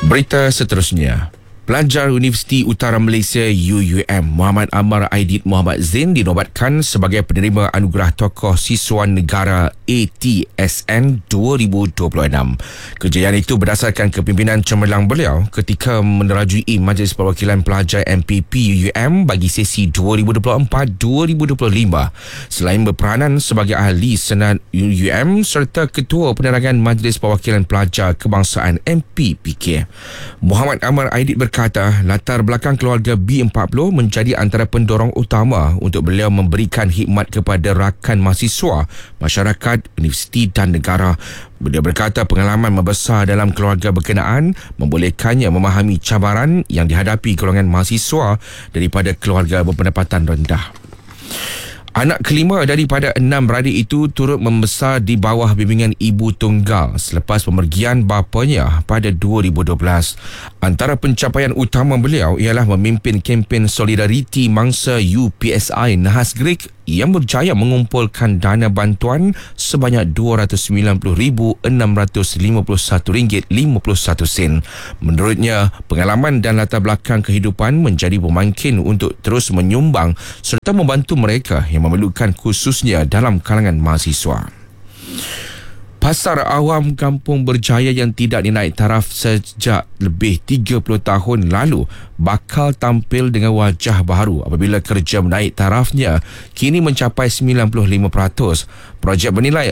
Berita seterusnya. Pelajar Universiti Utara Malaysia UUM Muhammad Amar Aidit Muhammad Zain dinobatkan sebagai penerima Anugerah Tokoh Siswan Negara ATSN 2026. Kejayaan itu berdasarkan kepimpinan cemerlang beliau ketika menerajui Majlis Perwakilan Pelajar MPP UUM bagi sesi 2024-2025. Selain berperanan sebagai ahli senat UUM serta Ketua Penerangan Majlis Perwakilan Pelajar Kebangsaan MPPK, Muhammad Amar Aidit berkata latar belakang keluarga B40 menjadi antara pendorong utama untuk beliau memberikan khidmat kepada rakan mahasiswa, masyarakat, universiti dan negara. Beliau berkata pengalaman membesar dalam keluarga berkenaan membolehkannya memahami cabaran yang dihadapi golongan mahasiswa daripada keluarga berpendapatan rendah. Anak kelima daripada 6 beradik itu turut membesar di bawah bimbingan ibu tunggal selepas pemergian bapanya pada 2012. Antara pencapaian utama beliau ialah memimpin kempen solidariti mangsa UPSI Nahas Greek yang berjaya mengumpulkan dana bantuan sebanyak RM290,651.51. Menurutnya, pengalaman dan latar belakang kehidupan menjadi pemangkin untuk terus menyumbang serta membantu mereka yang memerlukan, khususnya dalam kalangan mahasiswa. Pasar awam Kampung Berjaya yang tidak dinaik taraf sejak lebih 30 tahun lalu bakal tampil dengan wajah baru apabila kerja menaik tarafnya kini mencapai 95%. Projek bernilai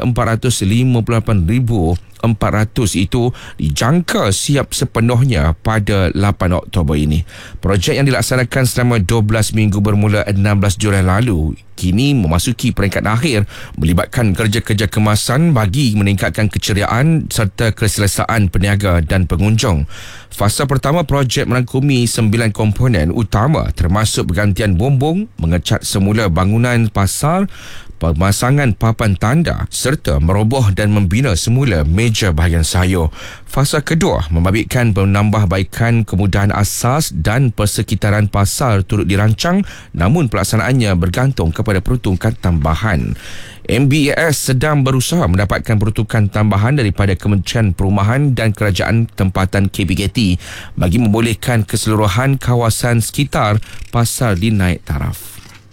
RM458,400 itu dijangka siap sepenuhnya pada 8 Oktober ini. Projek yang dilaksanakan selama 12 minggu bermula 16 Julai lalu kini memasuki peringkat akhir melibatkan kerja-kerja kemasan bagi meningkatkan keceriaan serta keselesaan peniaga dan pengunjung. Fasa pertama projek merangkumi 9 komponen utama termasuk pergantian bumbung, mengecat semula bangunan pasar, pemasangan papan tanda serta meroboh dan membina semula meja bahagian sayur. Fasa kedua membabitkan penambahbaikan kemudahan asas dan persekitaran pasar turut dirancang, namun pelaksanaannya bergantung kepada peruntukan tambahan. MBAS sedang berusaha mendapatkan peruntukan tambahan daripada Kementerian Perumahan dan Kerajaan Tempatan KPKT bagi membolehkan keseluruhan kawasan sekitar pasar dinaik taraf.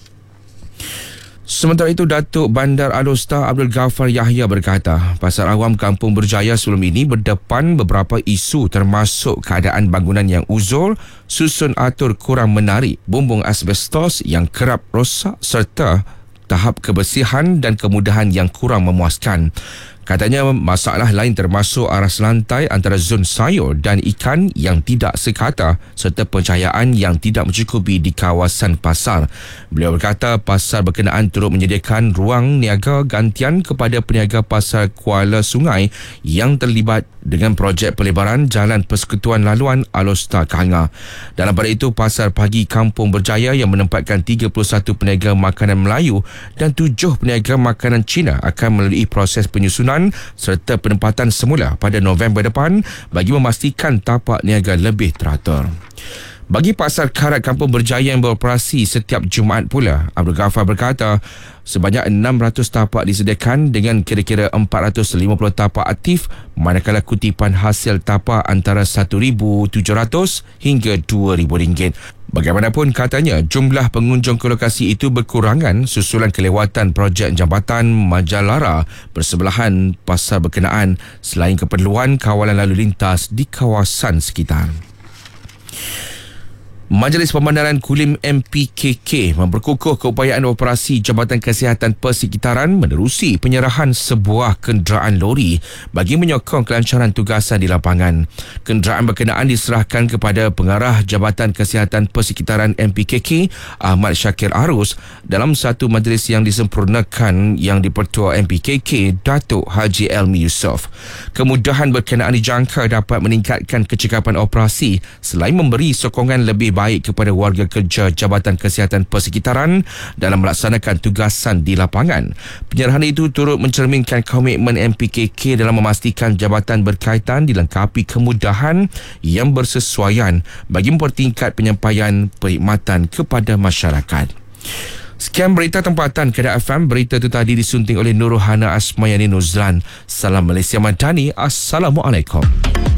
Sementara itu, Datuk Bandar Alor Abdul Ghaffar Yahya berkata, Pasar Awam Kampung Berjaya sebelum ini berdepan beberapa isu termasuk keadaan bangunan yang uzur, susun atur kurang menarik, bumbung asbestos yang kerap rosak serta tahap kebersihan dan kemudahan yang kurang memuaskan. Katanya masalah lain termasuk aras lantai antara zon sayur dan ikan yang tidak sekata serta pencahayaan yang tidak mencukupi di kawasan pasar. Beliau berkata pasar berkenaan turut menyediakan ruang niaga gantian kepada peniaga pasar Kuala Sungai yang terlibat dengan projek pelebaran Jalan Persekutuan Laluan Alor Kahanga. Dalam pada itu, Pasar Pagi Kampung Berjaya yang menempatkan 31 peniaga makanan Melayu dan 7 peniaga makanan Cina akan melalui proses penyusunan serta penempatan semula pada November depan bagi memastikan tapak niaga lebih teratur. Bagi Pasar Karat Kampung Berjaya yang beroperasi setiap Jumaat pula, Abdul Ghaffar berkata sebanyak 600 tapak disediakan dengan kira-kira 450 tapak aktif, manakala kutipan hasil tapak antara RM1,700 hingga RM2,000. Bagaimanapun katanya, jumlah pengunjung ke lokasi itu berkurangan susulan kelewatan projek jambatan Majalara bersebelahan pasar berkenaan selain keperluan kawalan lalu lintas di kawasan sekitar. Majlis Pembandaran Kulim MPKK memperkukuh keupayaan operasi Jabatan Kesihatan Persekitaran menerusi penyerahan sebuah kenderaan lori bagi menyokong kelancaran tugasan di lapangan. Kenderaan berkenaan diserahkan kepada Pengarah Jabatan Kesihatan Persekitaran MPKK Ahmad Syakir Arus dalam satu majlis yang disempurnakan yang dipertua MPKK Datuk Haji Elmi Yusof. Kemudahan berkenaan dijangka dapat meningkatkan kecekapan operasi selain memberi sokongan lebih baik kepada warga kerja Jabatan Kesihatan Persekitaran dalam melaksanakan tugasan di lapangan. Penyerahan itu turut mencerminkan komitmen MPKK dalam memastikan jabatan berkaitan dilengkapi kemudahan yang bersesuaian bagi mempertingkat penyampaian perkhidmatan kepada masyarakat. Sekian berita tempatan Kedah FM. Berita itu tadi disunting oleh Nurhana Asmayani Nuzlan. Salam Malaysia Madani. Assalamualaikum.